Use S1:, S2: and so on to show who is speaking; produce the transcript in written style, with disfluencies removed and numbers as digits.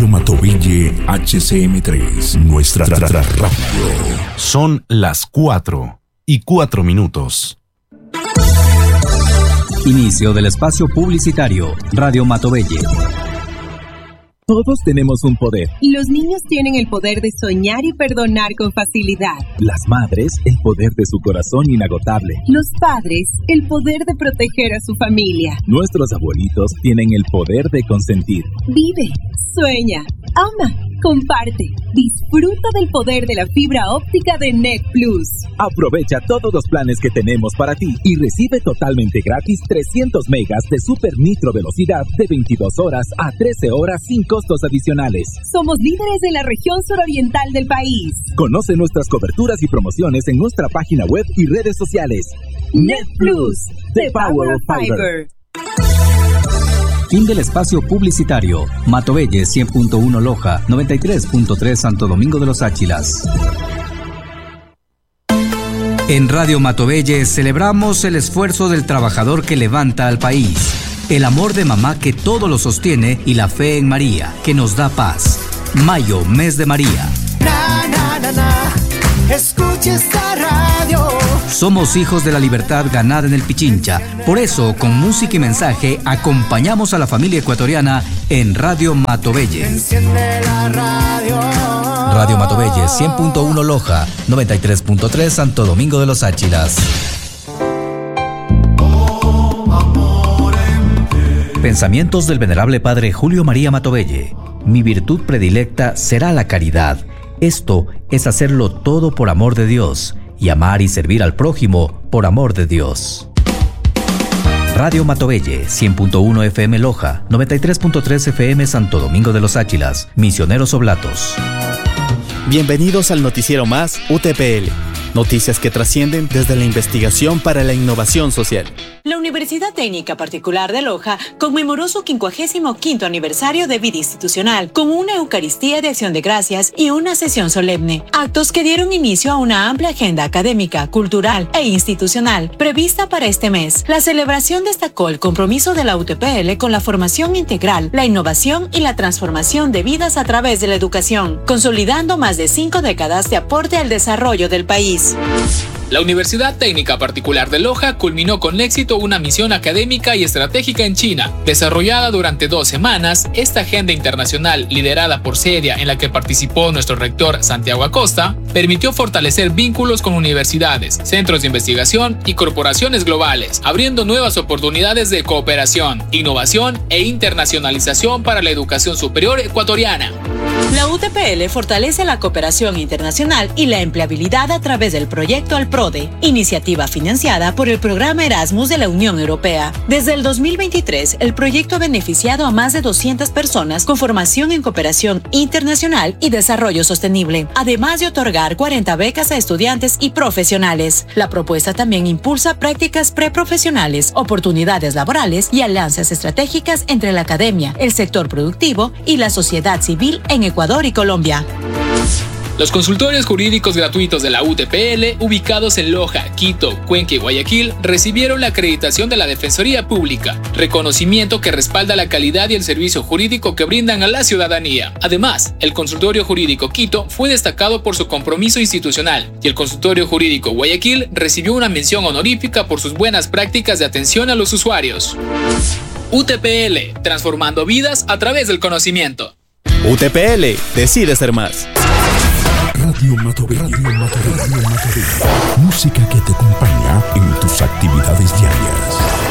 S1: Radio Matovelle HCM3, nuestra radio.
S2: Son las 4:04.
S3: Inicio del espacio publicitario. Radio Matovelle.
S4: Todos tenemos un poder.
S5: Los niños tienen el poder de soñar y perdonar con facilidad.
S4: Las madres, el poder de su corazón inagotable.
S5: Los padres, el poder de proteger a su familia.
S4: Nuestros abuelitos tienen el poder de consentir.
S5: Vive, sueña, ama, comparte. Disfruta del poder de la fibra óptica de Net Plus.
S4: Aprovecha todos los planes que tenemos para ti y recibe totalmente gratis 300 megas de super nitro velocidad de 22 horas a 13 horas sin costos adicionales.
S5: Somos líderes en la región suroriental del país.
S4: Conoce nuestras coberturas y promociones en nuestra página web y redes sociales.
S5: Net Plus, the power of fiber.
S3: Fin del espacio publicitario. Matovelle 100.1 Loja, 93.3 Santo Domingo de los Áchilas. En Radio Matovelle celebramos el esfuerzo del trabajador que levanta al país, el amor de mamá que todo lo sostiene y la fe en María, que nos da paz. Mayo, mes de María.
S6: Escucha esta radio.
S3: Somos hijos de la libertad ganada en el Pichincha. Por eso, con música y mensaje, acompañamos a la familia ecuatoriana en Radio Matovelle.
S6: Enciende la radio.
S3: Radio Matovelle 100.1 Loja, 93.3 Santo Domingo de los Áchilas. Pensamientos del venerable padre Julio María Matovelle. Mi virtud predilecta será la caridad. Esto es hacerlo todo por amor de Dios y amar y servir al prójimo por amor de Dios. Radio Matovelle 100.1 FM Loja, 93.3 FM Santo Domingo de los Áchilas, Misioneros Oblatos.
S7: Bienvenidos al noticiero más UTPL. Noticias que trascienden desde la investigación para la innovación social.
S8: La Universidad Técnica Particular de Loja conmemoró su 55º aniversario de vida institucional con una Eucaristía de Acción de Gracias y una sesión solemne. Actos que dieron inicio a una amplia agenda académica, cultural e institucional prevista para este mes. La celebración destacó el compromiso de la UTPL con la formación integral, la innovación y la transformación de vidas a través de la educación, consolidando más de 5 décadas de aporte al desarrollo del país.
S9: La Universidad Técnica Particular de Loja culminó con éxito una misión académica y estratégica en China. Desarrollada durante 2 semanas, esta agenda internacional liderada por CEDIA, en la que participó nuestro rector Santiago Acosta, permitió fortalecer vínculos con universidades, centros de investigación y corporaciones globales, abriendo nuevas oportunidades de cooperación, innovación e internacionalización para la educación superior ecuatoriana.
S8: La UTPL fortalece la cooperación internacional y la empleabilidad a través del proyecto Alprode, iniciativa financiada por el programa Erasmus de la Unión Europea. Desde el 2023, el proyecto ha beneficiado a más de 200 personas con formación en cooperación internacional y desarrollo sostenible, además de otorgar 40 becas a estudiantes y profesionales. La propuesta también impulsa prácticas preprofesionales, oportunidades laborales y alianzas estratégicas entre la academia, el sector productivo y la sociedad civil en Ecuador y Colombia.
S9: Los consultorios jurídicos gratuitos de la UTPL, ubicados en Loja, Quito, Cuenca y Guayaquil, recibieron la acreditación de la Defensoría Pública, reconocimiento que respalda la calidad y el servicio jurídico que brindan a la ciudadanía. Además, el consultorio jurídico Quito fue destacado por su compromiso institucional y el consultorio jurídico Guayaquil recibió una mención honorífica por sus buenas prácticas de atención a los usuarios. UTPL, transformando vidas a través del conocimiento.
S7: UTPL, decide ser más.
S1: Radio Matovelle. Música que te acompaña en tus actividades diarias.